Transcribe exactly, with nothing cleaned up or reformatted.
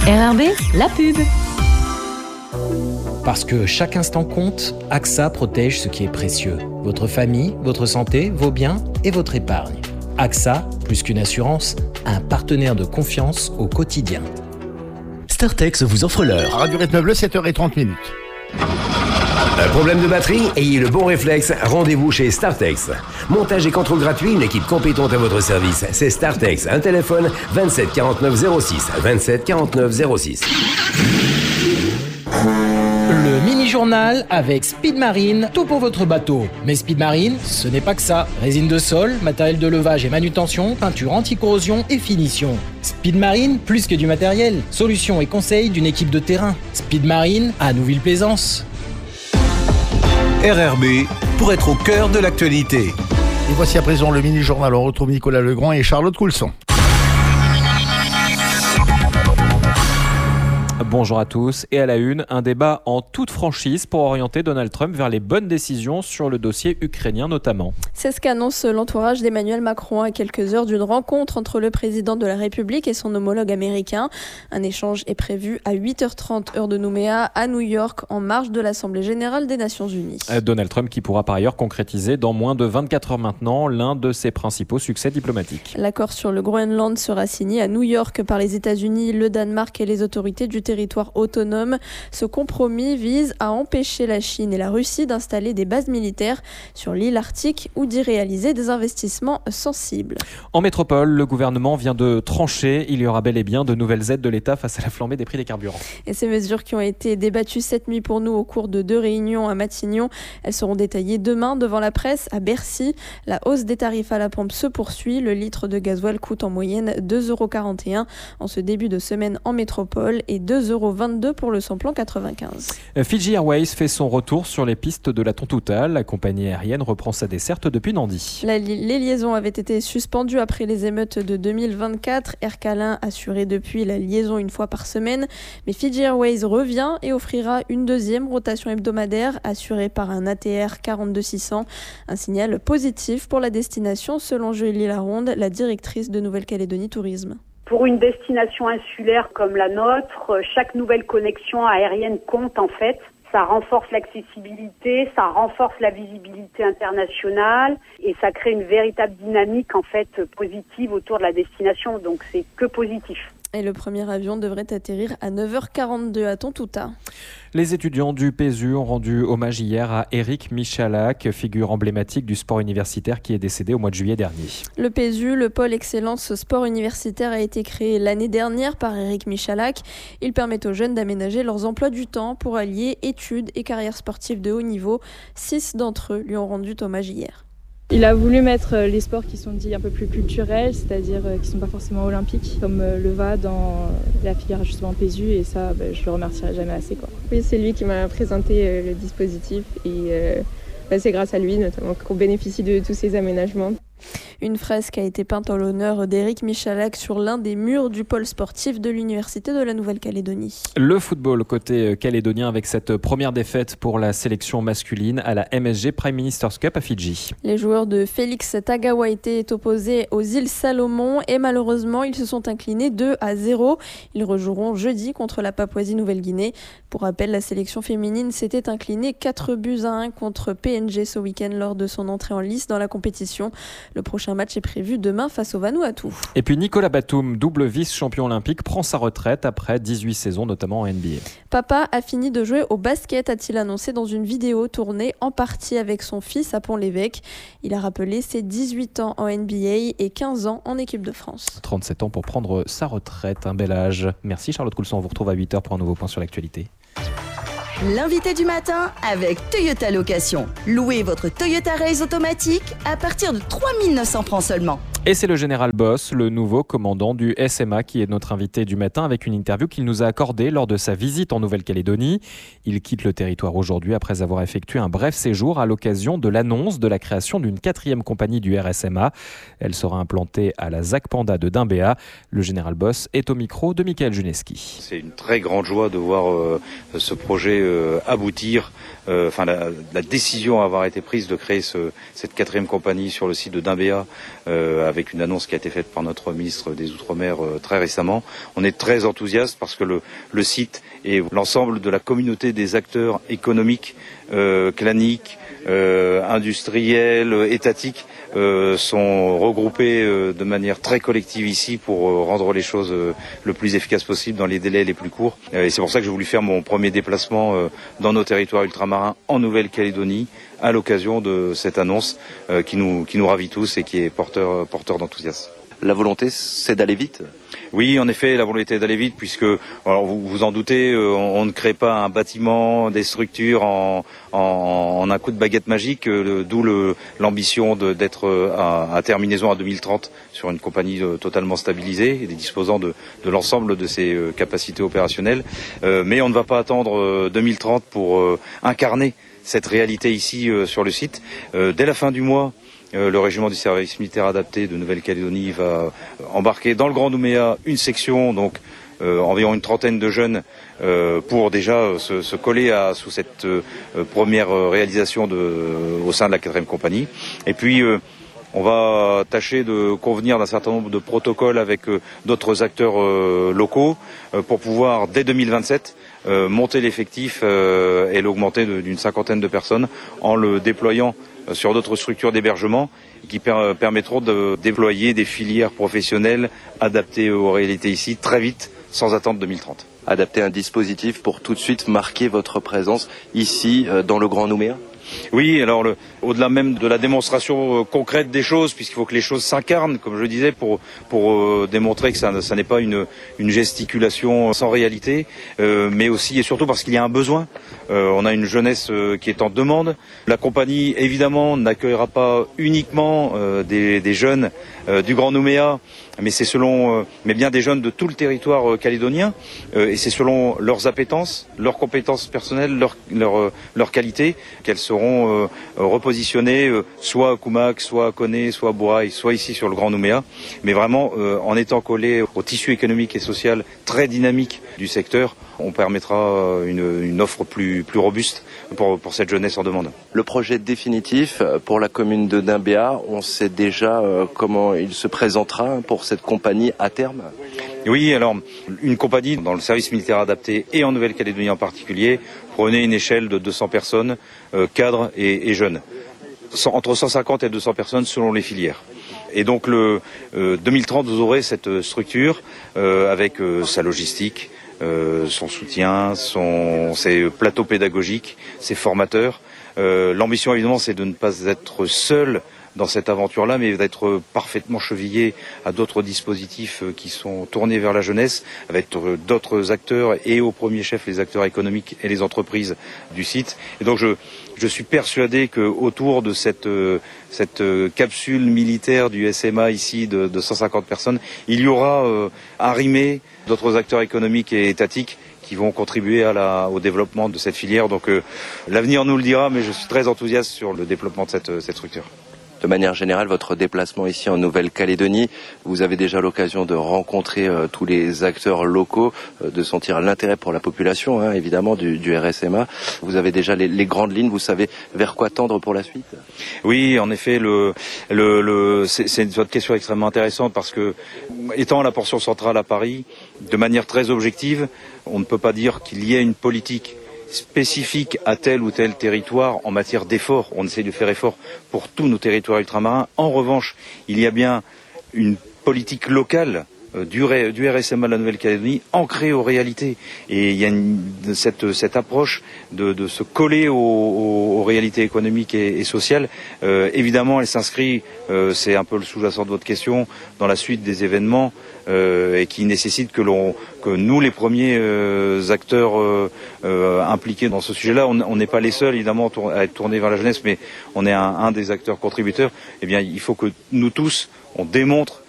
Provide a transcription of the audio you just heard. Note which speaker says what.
Speaker 1: R R B, la pub.
Speaker 2: Parce que chaque instant compte, A X A protège ce qui est précieux. Votre famille, votre santé, vos biens et votre épargne. A X A, plus qu'une assurance, un partenaire de confiance au quotidien.
Speaker 3: Startex vous offre l'heure.
Speaker 4: Radio Rythme Bleu, sept heures trente minutes.
Speaker 5: Un problème de batterie? Ayez le bon réflexe, rendez-vous chez Startex. Montage et contrôle gratuit, une équipe compétente à votre service. C'est Startex, un téléphone vingt-sept quarante-neuf zéro six, vingt-sept quarante-neuf zéro six.
Speaker 2: Le mini-journal avec Speed Marine, tout pour votre bateau. Mais Speed Marine, ce n'est pas que ça. Résine de sol, matériel de levage et manutention, peinture anti-corrosion et finition. Speed Marine, plus que du matériel. Solutions et conseils d'une équipe de terrain. Speed Marine à Nouville-Plaisance.
Speaker 3: R R B, pour être au cœur de l'actualité.
Speaker 4: Et voici à présent le mini-journal. On retrouve Nicolas Legrand et Charlotte Coulson.
Speaker 6: Bonjour à tous et à la une, un débat en toute franchise pour orienter Donald Trump vers les bonnes décisions sur le dossier ukrainien notamment.
Speaker 7: C'est ce qu'annonce l'entourage d'Emmanuel Macron à quelques heures d'une rencontre entre le président de la République et son homologue américain. Un échange est prévu à huit heures trente heure de Nouméa à New York en marge de l'Assemblée générale des Nations Unies.
Speaker 6: Donald Trump qui pourra par ailleurs concrétiser dans moins de vingt-quatre heures maintenant l'un de ses principaux succès diplomatiques.
Speaker 7: L'accord sur le Groenland sera signé à New York par les États-Unis, le Danemark et les autorités du territoire autonome. Ce compromis vise à empêcher la Chine et la Russie d'installer des bases militaires sur l'île arctique ou d'y réaliser des investissements sensibles.
Speaker 6: En métropole, le gouvernement vient de trancher. Il y aura bel et bien de nouvelles aides de l'État face à la flambée des prix des carburants.
Speaker 7: Et ces mesures qui ont été débattues cette nuit pour nous au cours de deux réunions à Matignon, elles seront détaillées demain devant la presse à Bercy. La hausse des tarifs à la pompe se poursuit. Le litre de gasoil coûte en moyenne deux euros quarante et un en ce début de semaine en métropole et deux euros vingt-deux pour le samplon quatre-vingt-quinze.
Speaker 6: Fiji Airways fait son retour sur les pistes de la Tontouta. La compagnie aérienne reprend sa desserte depuis Nandi.
Speaker 7: La, les liaisons avaient été suspendues après les émeutes de deux mille vingt-quatre. Air Calin assurait depuis la liaison une fois par semaine. Mais Fiji Airways revient et offrira une deuxième rotation hebdomadaire assurée par un A T R quarante-deux six cents. Un signal positif pour la destination selon Julie Laronde, la directrice de Nouvelle-Calédonie Tourisme.
Speaker 8: Pour une destination insulaire comme la nôtre, chaque nouvelle connexion aérienne compte en fait. Ça renforce l'accessibilité, ça renforce la visibilité internationale et ça crée une véritable dynamique en fait positive autour de la destination. Donc c'est que positif.
Speaker 7: Et le premier avion devrait atterrir à neuf heures quarante-deux à Tontouta.
Speaker 6: Les étudiants du P E S U ont rendu hommage hier à Éric Michalak, figure emblématique du sport universitaire qui est décédé au mois de juillet dernier.
Speaker 7: Le P E S U, le pôle Excellence Sport Universitaire, a été créé l'année dernière par Éric Michalak. Il permet aux jeunes d'aménager leurs emplois du temps pour allier études et carrière sportive de haut niveau. Six d'entre eux lui ont rendu hommage hier.
Speaker 9: Il a voulu mettre les sports qui sont dits un peu plus culturels, c'est-à-dire qui ne sont pas forcément olympiques, comme le V A dans la filière justement P E S U, et ça, bah, je le remercierai jamais assez, quoi.
Speaker 10: Oui, c'est lui qui m'a présenté le dispositif et euh, bah, c'est grâce à lui notamment qu'on bénéficie de tous ces aménagements.
Speaker 7: Une fresque a été peinte en l'honneur d'Éric Michalak sur l'un des murs du pôle sportif de l'Université de la Nouvelle-Calédonie.
Speaker 6: Le football côté calédonien avec cette première défaite pour la sélection masculine à la M S G Prime Minister's Cup à Fidji.
Speaker 7: Les joueurs de Félix Tagawaite est opposés aux îles Salomon et malheureusement ils se sont inclinés deux à zéro. Ils rejoueront jeudi contre la Papouasie-Nouvelle-Guinée. Pour rappel, la sélection féminine s'était inclinée quatre buts à un contre P N G ce week-end lors de son entrée en lice dans la compétition. Le prochain match est prévu demain face au Vanuatu.
Speaker 6: Et puis Nicolas Batum, double vice-champion olympique, prend sa retraite après dix-huit saisons, notamment en N B A.
Speaker 7: Papa a fini de jouer au basket, a-t-il annoncé dans une vidéo tournée en partie avec son fils à Pont-l'Évêque. Il a rappelé ses dix-huit ans en N B A et quinze ans en équipe de France.
Speaker 6: trente-sept ans pour prendre sa retraite, un bel âge. Merci Charlotte Coulson, on vous retrouve à huit heures pour un nouveau point sur l'actualité.
Speaker 11: L'invité du matin avec Toyota Location. Louez votre Toyota Race automatique à partir de trois mille neuf cents francs seulement.
Speaker 6: Et c'est le général Boss, le nouveau commandant du S M A, qui est notre invité du matin avec une interview qu'il nous a accordée lors de sa visite en Nouvelle-Calédonie. Il quitte le territoire aujourd'hui après avoir effectué un bref séjour à l'occasion de l'annonce de la création d'une quatrième compagnie du R S M A. Elle sera implantée à la Z A C Panda de Dimbéa. Le général Boss est au micro de Michael Juneski.
Speaker 12: C'est une très grande joie de voir euh, ce projet euh, aboutir. Euh, enfin, la, la décision à avoir été prise de créer ce, cette quatrième compagnie sur le site de Dimbéa euh, avec avec une annonce qui a été faite par notre ministre des Outre-mer euh, très récemment. On est très enthousiaste parce que le, le site et l'ensemble de la communauté des acteurs économiques, euh, claniques, euh, industriels, étatiques euh, sont regroupés euh, de manière très collective ici pour euh, rendre les choses euh, le plus efficaces possible dans les délais les plus courts. Euh, et c'est pour ça que j'ai voulu faire mon premier déplacement euh, dans nos territoires ultramarins en Nouvelle-Calédonie à l'occasion de cette annonce euh, qui nous qui nous ravit tous et qui est porteur porteur d'enthousiasme.
Speaker 1: La volonté, c'est d'aller vite.
Speaker 12: Oui, en effet, la volonté est d'aller vite, puisque, alors vous vous en doutez, euh, on, on ne crée pas un bâtiment, des structures en, en, en un coup de baguette magique, euh, d'où le, l'ambition de, d'être euh, à, à terminaison à deux mille trente sur une compagnie euh, totalement stabilisée et disposant de, de l'ensemble de ses euh, capacités opérationnelles. Euh, mais on ne va pas attendre euh, deux mille trente pour euh, incarner cette réalité ici euh, sur le site. Euh, dès la fin du mois, Euh, le régiment du service militaire adapté de Nouvelle-Calédonie va embarquer dans le Grand Nouméa une section, donc euh, environ une trentaine de jeunes, euh, pour déjà euh, se, se coller à, sous cette euh, première réalisation de, euh, au sein de la quatrième compagnie. Et puis euh, on va tâcher de convenir d'un certain nombre de protocoles avec euh, d'autres acteurs euh, locaux euh, pour pouvoir, dès deux mille vingt-sept, euh, monter l'effectif euh, et l'augmenter de, d'une cinquantaine de personnes en le déployant sur d'autres structures d'hébergement qui per- permettront de déployer des filières professionnelles adaptées aux réalités ici très vite, sans attendre deux mille trente.
Speaker 1: Adapter un dispositif pour tout de suite marquer votre présence ici euh, dans le Grand Nouméa ?
Speaker 12: Oui, alors le, au-delà même de la démonstration euh, concrète des choses, puisqu'il faut que les choses s'incarnent, comme je le disais, pour pour euh, démontrer que ça, ça n'est pas une une gesticulation sans réalité, euh, mais aussi et surtout parce qu'il y a un besoin. Euh, on a une jeunesse euh, qui est en demande. La compagnie, évidemment, n'accueillera pas uniquement euh, des, des jeunes euh, du Grand Nouméa, mais c'est selon, euh, mais bien des jeunes de tout le territoire euh, calédonien, euh, et c'est selon leurs appétences, leurs compétences personnelles, leurs leur, leur qualités, qu'elles seront euh, repositionnées, euh, soit à Koumak, soit à Koné, soit à Bouraï, soit ici sur le Grand Nouméa, mais vraiment euh, en étant collés au tissu économique et social très dynamique du secteur, on permettra une, une offre plus, plus robuste pour, pour cette jeunesse en demande.
Speaker 1: Le projet définitif pour la commune de Nimbéa, on sait déjà euh, comment il se présentera pour cette compagnie à terme ?
Speaker 12: Oui, alors une compagnie dans le service militaire adapté et en Nouvelle-Calédonie en particulier, prenez une échelle de deux cents personnes, euh, cadres et, et jeunes. Entre cent cinquante et deux cents personnes selon les filières. Et donc le euh, deux mille trente, vous aurez cette structure euh, avec euh, sa logistique, Euh, son soutien, son, ses plateaux pédagogiques, ses formateurs. Euh, l'ambition évidemment c'est de ne pas être seul dans cette aventure-là, mais d'être parfaitement chevillé à d'autres dispositifs qui sont tournés vers la jeunesse, avec d'autres acteurs et au premier chef les acteurs économiques et les entreprises du site. Et donc je, je suis persuadé qu'autour de cette, cette capsule militaire du S M A ici de, de cent cinquante personnes, il y aura euh, arrimé d'autres acteurs économiques et étatiques qui vont contribuer à la, au développement de cette filière. Donc euh, l'avenir nous le dira, mais je suis très enthousiaste sur le développement de cette, cette structure.
Speaker 1: De manière générale, votre déplacement ici en Nouvelle-Calédonie, vous avez déjà l'occasion de rencontrer euh, tous les acteurs locaux, euh, de sentir l'intérêt pour la population, hein, évidemment, du, du R S M A. Vous avez déjà les, les grandes lignes, vous savez vers quoi tendre pour la suite ?
Speaker 12: Oui, en effet, le, le, le, c'est, c'est une question extrêmement intéressante parce que, étant la portion centrale à Paris, de manière très objective, on ne peut pas dire qu'il y ait une politique spécifique à tel ou tel territoire en matière d'effort. On essaie de faire effort pour tous nos territoires ultramarins. En revanche, il y a bien une politique locale euh, du, du R S M A de la Nouvelle-Calédonie ancrée aux réalités. Et il y a une, cette, cette approche de, de se coller aux, aux, aux réalités économiques et, et sociales. Euh, évidemment, elle s'inscrit, euh, c'est un peu le sous-jacent de votre question, dans la suite des événements euh, et qui nécessite que l'on que nous, les premiers euh, acteurs euh, euh, impliqués dans ce sujet-là, on n'est pas les seuls, évidemment, à être tournés vers la jeunesse, mais on est un, un des acteurs contributeurs. Eh bien, il faut que nous tous, on démontre